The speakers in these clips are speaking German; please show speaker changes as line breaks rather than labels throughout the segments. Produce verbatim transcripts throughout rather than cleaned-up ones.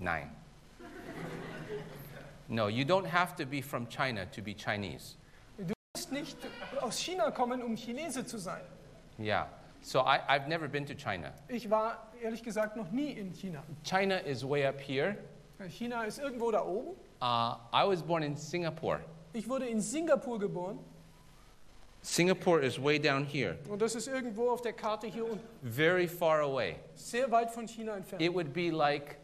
Nein. No, you don't have to be from China to be Chinese.
Du musst nicht aus China kommen, um Chinese zu sein.
Yeah. So I, I've never been to China.
Ich war ehrlich gesagt noch nie in China.
China is way up here.
China ist irgendwo da oben.
Uh, I was born in Singapore.
Ich wurde in Singapur geboren.
Singapore is way down here.
Und das ist irgendwo auf der Karte hier unten.
Very far away.
Sehr weit von China entfernt.
It would be like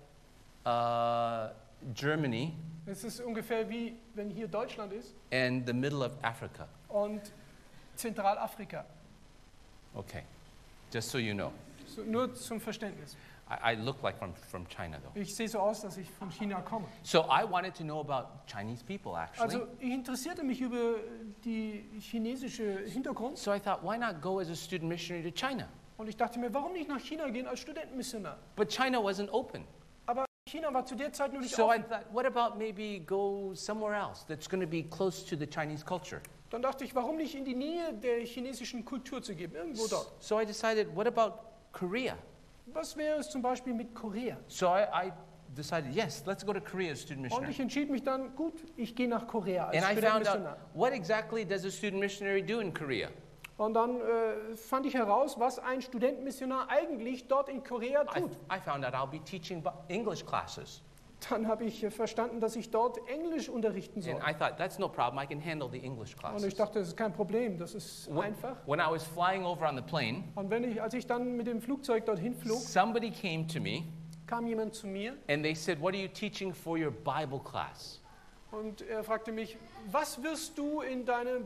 uh, Germany.
Es ist ungefähr wie, wenn hier Deutschland ist.
And the middle of Africa.
Und Zentralafrika.
Okay. Just so you know.
So, nur zum Verständnis.
I, I look like I'm from China, though.
Ich sehe so aus, dass ich von China komme.
So I wanted to know about Chinese people, actually.
Also ich interessierte mich über die chinesische Hintergrund.
So I thought, why not go as a student missionary to China?
Und ich dachte mir, warum nicht nach China gehen als Studentenmissionar?
But China wasn't open.
Aber China war zu der Zeit noch nicht
So I
offen.
thought, what about maybe go somewhere else that's going to be close to the Chinese culture?
Dann dachte ich, warum nicht in die Nähe der chinesischen Kultur zu gehen, irgendwo dort.
So I decided, what about Korea?
Was wäre es zum Beispiel mit Korea?
So I, I decided, yes, let's go to Korea as a student
Und
missionary.
ich entschied mich dann, gut, ich gehe nach Korea als
And I found
Studentenmissionar.
out, what exactly does a student missionary do in Korea?
Und dann äh, fand ich heraus, was ein Studentenmissionar eigentlich dort in Korea
I,
tut.
I found out I'll be teaching bu- English classes.
Dann habe ich äh, verstanden, dass ich dort Englisch unterrichten soll.
And I thought, that's no problem, I can handle the English
Und
classes.
ich dachte, das ist kein Problem, das ist
When,
einfach.
when I was flying over on the plane,
Und wenn ich, als ich dann mit dem Flugzeug dorthin flog,
somebody came to me
kam jemand zu mir
and they said, what are you teaching for your Bible class?
und er fragte mich, was wirst du in deinem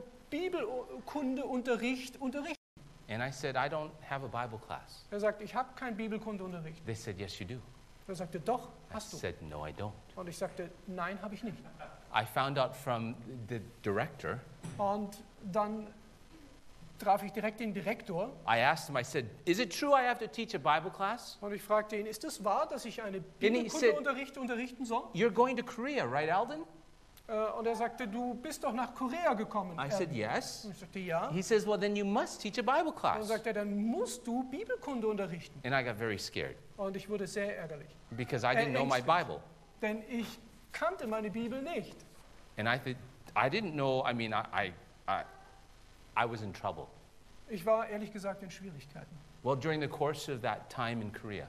Bibelkundeunterricht unterrichten?
And I said, I don't have a Bible class.
Er sagte, ich habe keinen Bibelkundeunterricht.
They said, yes, you do.
Er sagte, doch,
I
hast du.
said, no, I don't.
Und ich sagte, nein, habe ich nicht.
I found out from the director.
Und dann traf ich direkt den Direktor
I asked him, I said, is it true I have to teach a Bible class?
und ich fragte ihn, ist es wahr, dass ich einen
he said-
Bibelkundeunterricht unterrichten soll?
You're going to Korea, right, Alden?
Äh, Und er sagte, du bist doch nach Korea gekommen.
I
Erwin.
said, yes.
Und ich sagte, ja.
He says, well, then you must teach a Bible
Und dann
class.
sagte er, dann musst du Bibelkunde unterrichten.
And I got very scared
Und ich wurde sehr ärgerlich,
because I didn't know my Bible.
denn ich kannte meine Bibel nicht.
And I, th- I didn't know, I mean, I, I, I, I was in trouble.
Ich war ehrlich gesagt in Schwierigkeiten.
Well, during the course of that time in Korea,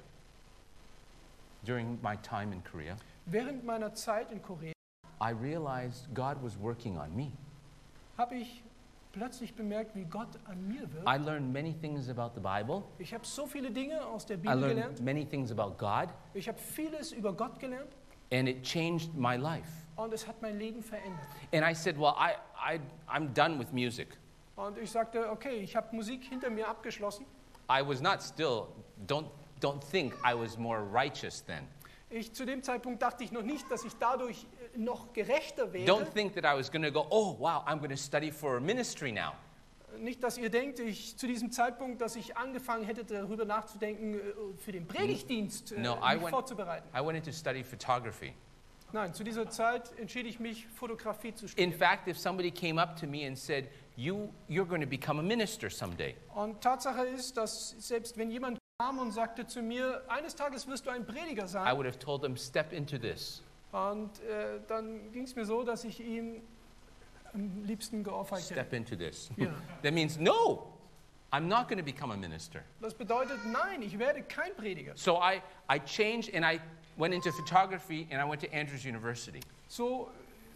during my time in Korea,
Während meiner Zeit in Korea
I realized God was working on me.
habe ich plötzlich bemerkt, wie Gott an mir wirkt.
I learned many things about the Bible.
Ich habe so viele Dinge aus der
I
Bibel
learned
gelernt.
many things about God,
Ich habe vieles über Gott gelernt
and it changed my life.
und es hat mein Leben verändert.
And I said, well, I, I, I'm done with music.
Und ich sagte, okay, ich habe Musik hinter mir abgeschlossen.
I was not still, don't, don't think I was more righteous then.
Ich, zu dem Zeitpunkt dachte ich noch nicht, dass ich dadurch äh, noch gerechter wäre.
Don't think that I was going to go, oh, wow, I'm going to study for ministry now.
Nicht, dass ihr denkt, ich zu diesem Zeitpunkt, dass ich angefangen hätte, darüber nachzudenken, äh, für den Predigtdienst äh,
No, I
mich
went-
vorzubereiten.
I went in to study photography.
Nein, zu dieser Zeit entschied ich mich, Fotografie zu
In
studieren.
fact, if somebody came up to me and said, you, you're going to become a minister someday,
Und Tatsache ist, dass selbst wenn jemand kam und sagte zu mir, eines Tages wirst du ein Prediger
I
sein,
would have told them, step into this.
und äh, dann ging es mir so, dass ich ihm am liebsten geohrfeigt hätte.
Step into this.
Ja.
That means, no, I'm not going to become a minister.
Das bedeutet, nein, ich werde kein Prediger.
So I, I changed and I went into photography and I went to Andrews University.
So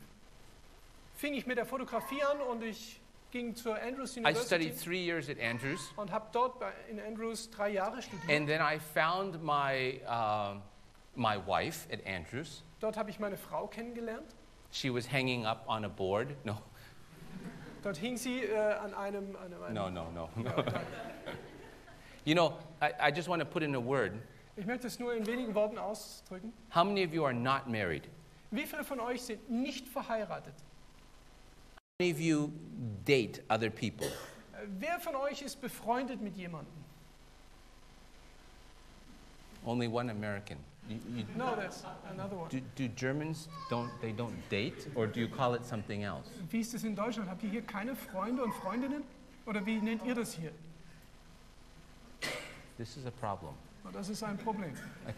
fing ich mit der Fotografie an und ich ging zur Andrews
I
University
studied three years at Andrews,
und habe dort bei, in Andrews drei Jahre studiert.
and then I found my, um my wife at Andrews.
Dort habe ich meine Frau kennengelernt.
She was hanging up on a board. No,
Dort hing sie äh, an einem, an einem
no, no, no. no. You know, I, I just want to put in a word.
Ich möchte es nur in wenigen Worten ausdrücken.
How many of you are not married?
Wie viele von euch sind nicht verheiratet?
How many of you date other people?
Äh, Wer von euch ist befreundet mit jemandem?
Only one American. You, you,
No, that's another one.
do, do Germans don't they don't date, or do you call it something else?
Wie ist es in Deutschland? Habt ihr hier keine Freunde und Freundinnen? Oder wie nennt ihr das hier?
This is a problem.
Das ist ein Problem.